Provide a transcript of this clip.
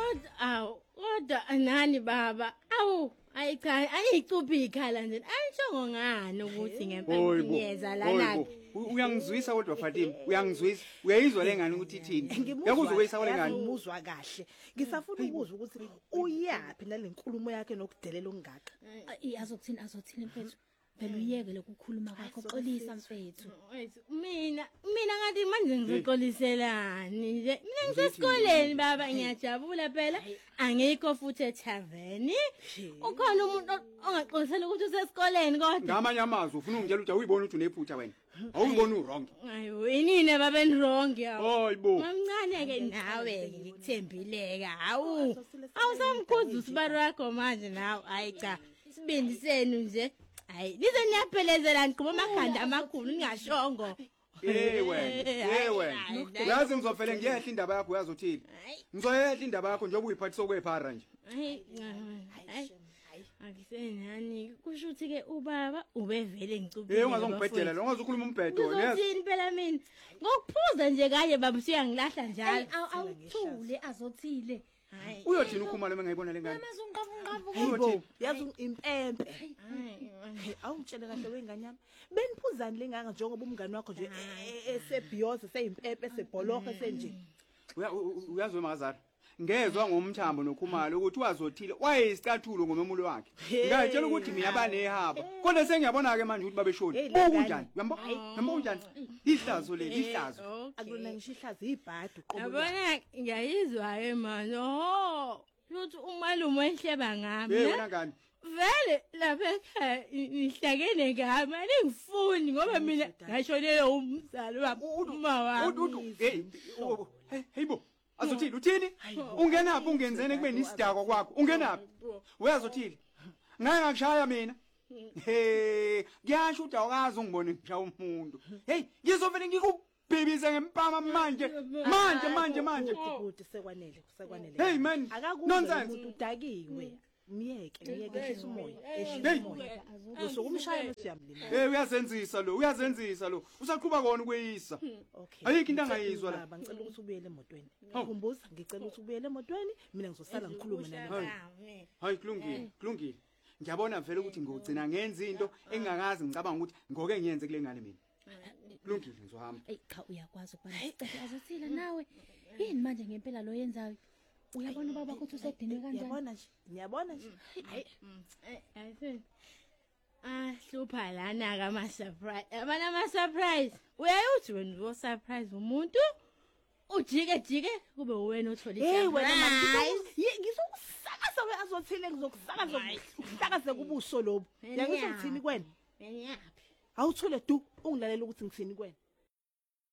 Kodwa nani baba awu ayicuphi ikhala nje ayishongo ngani ukuthi ngempela ngiyeza lana uyangizwisa kodwa Fatima uyangizwisa uyayizwa lengane ukuthi ithini yakuzwe weyisa lengane umuzwa kahle ngisafuna ukuzwa ukuthi uyapi nalenkulumo yakhe nokudelela okungaka azothini mfethu phela uyeke lokukhuluma kwakho xolisa mfethu mina ngathi manje ngizoxoliselani nje mina ngisesikoleni baba ngiyajabula phela angikho futhi ethaveni ukhona umuntu ongaxolisela ukuthi usesikoleni kodwa ngamanye amazwi ufuna ungitshela ukuthi awuyibona ukuthi unephutha wena awuyibona uwrong ayo inini baba enwrong yawo hayibo mamncane ke nawe ngikuthembileke hawu awusamkhuza usibaro wakho manje nawe hayi cha sibindi senu nje hayi nize niyaphelezela ngiqhuba amakhanda amakhulu ngiyashongo wena uyazi ngizofela ngiyehla indaba yakho uyazothini ngizoyehla indaba yakho njengoba uyiphathisa okwephara nje hayi akisenani kusho ukuthi ke ubaba ubevele ngicubile ungazongibhedela lo ungazokhuluma umbhedo uzothini phela mina ngokuphuza nje kanye baba usiyangilahla njalo awuthule azothile uyothina ukhumalo mengayibona lengane uyothina yazi impempe awungitshele kahle wengane yami beniphuzani lenganga njengoba umngane wakho nje esebhiyoze seyimpempe esebholoho senje uyazi weMakazana ngezwe ngomthambo nokhumalo ukuthi wazothile wayesicathulo ngomemulo wakhe ngiyatshela ukuthi mina banehaba kodwa sengiyabona ke manje ukuthi babeshoni okunjani uyambo unjani ihlazo leli ihlazo akulona ngisho ihlazo ibhadu qobo yabona ngiyayizwa ke manje luthi umalume ehleba ngami wena ngani vele lapha ekhaya nihlakene ngami alingifuni ngoba mina ngashonele umzali wami uma wami heyibo azothile uthini ungenaphi ungenzene kube nisidako kwakho ungenaphi uyazothile ngeke ngakushaya mina ngiyasho ukuthi awukazi ungibone ngishaya umuntu hey ngizovele ngikubhebise ngempama manje ukuthi sekwanele hey man nonsense umuntu udakiwe miyeke esimoya esimoya uzokumshaya siyamlima uyazenzisa lo usaqhuba kona kweyisa ayikho into angayizwa la ngicela ukuthi ubuyele emotweni khumbuza ngicela ukuthi ubuyele emotweni mina ngizosala ngikhulume nawe hayi kulungile ngiyabona vele ukuthi ngigcina ngenza into engingakazi ngicabanga ukuthi ngoke ngiyenze kule ngane mina kulungile ngizohamba cha uyakwazi ukubana sicela azothile nawe yini manje ngempela lo yenzayo uyabona baba ukuthi usedinwe kanjani ngiyabona nje hayi hlupha lana ka ama surprise abana ama surprise uyayuthi wena uzo surprise umuntu ujike kube wena othola ngizokusakaza we azothile ngizokusakaza kubuso lobo yangisho ngithini kwena yapi awuthule du ungilalela ukuthi ngithini kwena